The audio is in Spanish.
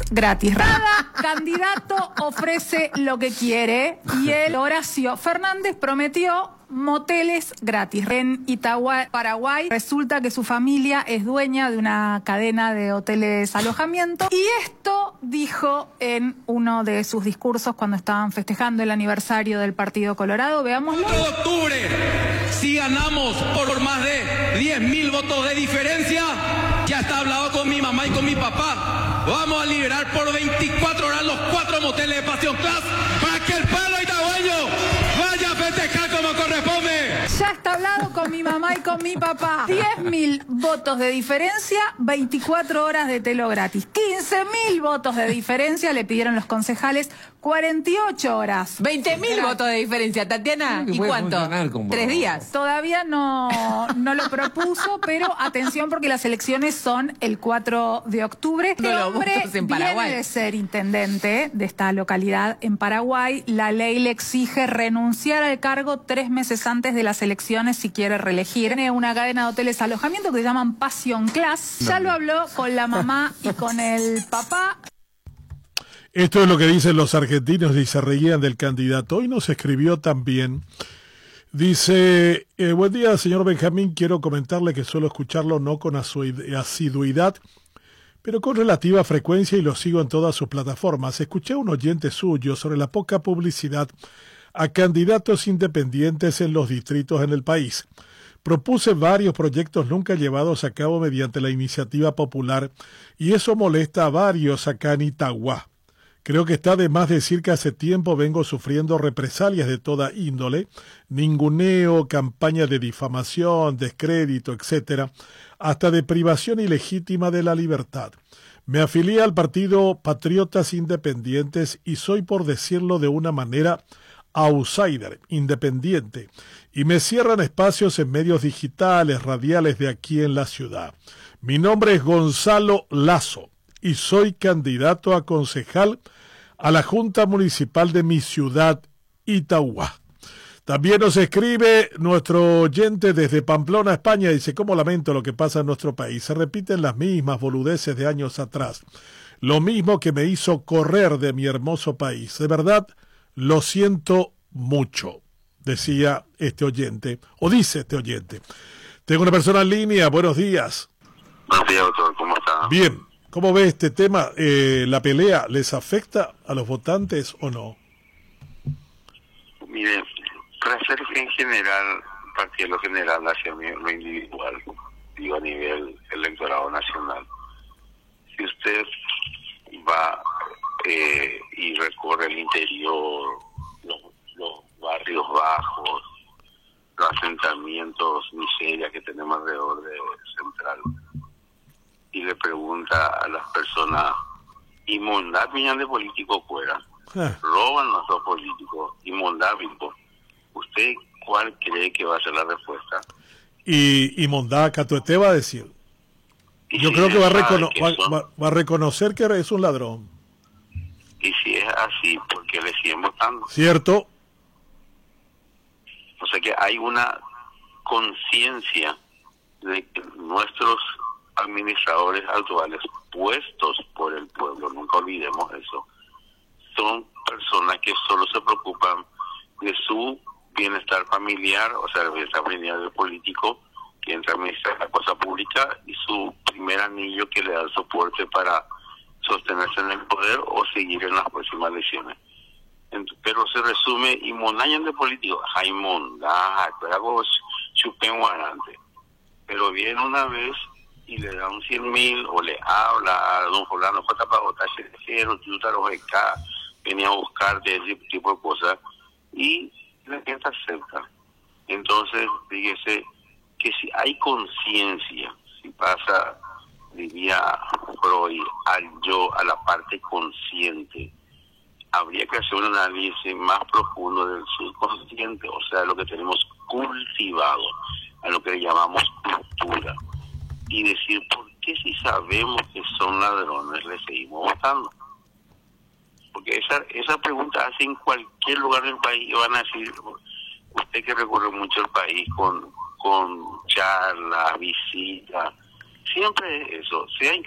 gratis. Cada candidato ofrece lo que quiere y el Horacio Fernández prometió moteles gratis. En Itagua, Paraguay, resulta que su familia es dueña de una cadena de hoteles alojamiento y esto dijo en uno de sus discursos cuando estaban festejando el aniversario del Partido Colorado. Veámoslo. 4 de octubre, si ganamos por más de 10.000 votos de diferencia, ya está hablado con mi mamá y con mi papá. Vamos a liberar por 24 horas los 4 moteles de Pasión Class para que el pueblo itagüeño vaya a festejar como corresponde. Ya está hablado con mi mamá y con mi papá. 10.000 votos de diferencia, 24 horas de telo gratis. 15.000 votos de diferencia le pidieron los concejales, 48 horas. 20.000 votos de diferencia, Tatiana. ¿Y cuánto? 3 días. Todavía no lo propuso, pero atención porque las elecciones son el 4 de octubre. Este hombre viene de ser intendente de esta localidad en Paraguay. La ley le exige renunciar al cargo 3 meses antes de las elecciones si quiere reelegir. Tiene una cadena de hoteles alojamiento que se llaman Pasión Class. Ya lo habló con la mamá y con el papá. Esto es lo que dicen los argentinos y se reían del candidato. Hoy nos escribió también. Dice, buen día, señor Benjamín. Quiero comentarle que suelo escucharlo no con asiduidad, pero con relativa frecuencia y lo sigo en todas sus plataformas. Escuché a un oyente suyo sobre la poca publicidad a candidatos independientes en los distritos en el país. Propuse varios proyectos nunca llevados a cabo mediante la iniciativa popular y eso molesta a varios acá en Itagua. Creo que está de más decir que hace tiempo vengo sufriendo represalias de toda índole, ninguneo, campaña de difamación, descrédito, etcétera, hasta de privación ilegítima de la libertad. Me afilié al partido Patriotas Independientes y soy, por decirlo de una manera, outsider, independiente, y me cierran espacios en medios digitales, radiales de aquí en la ciudad. Mi nombre es Gonzalo Lazo y soy candidato a concejal a la Junta Municipal de mi ciudad, Itagua. También nos escribe nuestro oyente desde Pamplona, España, dice, cómo lamento lo que pasa en nuestro país. Se repiten las mismas boludeces de años atrás. Lo mismo que me hizo correr de mi hermoso país. De verdad, lo siento mucho, decía este oyente, o dice este oyente. Tengo una persona en línea, buenos días. Buenos días, doctor, ¿cómo está? Bien, ¿cómo ve este tema? ¿La pelea les afecta a los votantes o no? Mire, para ser en general, partiendo general hacia lo individual, digo a nivel electorado nacional, si usted va y recorre el interior, los barrios bajos, los asentamientos, miseria que tenemos alrededor de Central, y le pregunta a las personas, ¿y mondad viñan de políticos fuera? ¿Roban nuestros políticos? ¿Y mondad vivo? ¿Usted cuál cree que va a ser la respuesta? Y mondad Catuete va a decir. Yo creo que va a reconocer que es un ladrón. Y si es así, ¿por qué le siguen votando? ¿Cierto? O sea que hay una conciencia de que nuestros administradores actuales, puestos por el pueblo, nunca olvidemos eso, son personas que solo se preocupan de su bienestar familiar, o sea, el bienestar familiar del político que entra a administrar la cosa pública y su primer anillo que le da el soporte para sostenerse en el poder o seguir en las próximas elecciones. Pero se resume, y monayan de políticos, Jaimón, hago chupenguarante, pero viene una vez y le da un 100.000 o le habla a don fulano, para votar cero, venía a buscar de ese tipo de cosas y la gente acepta. Entonces, fíjese que si hay conciencia, si pasa, diría Freud, a la parte consciente, habría que hacer un análisis más profundo del subconsciente, o sea, lo que tenemos cultivado, a lo que le llamamos cultura, y decir, ¿por qué si sabemos que son ladrones le seguimos votando? Porque esa pregunta hace en cualquier lugar del país y van a decir, usted que recorre mucho el país con charlas, visitas, siempre es eso, sea